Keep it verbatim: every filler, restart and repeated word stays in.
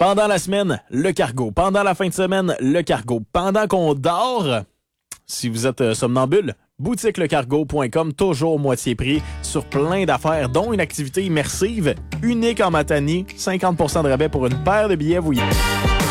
Pendant la semaine, le cargo. Pendant la fin de semaine, le cargo. Pendant qu'on dort, si vous êtes euh, somnambule, boutique le cargo point com, toujours moitié prix sur plein d'affaires, dont une activité immersive unique en Matanie. cinquante pour cent de rabais pour une paire de billets. Vous y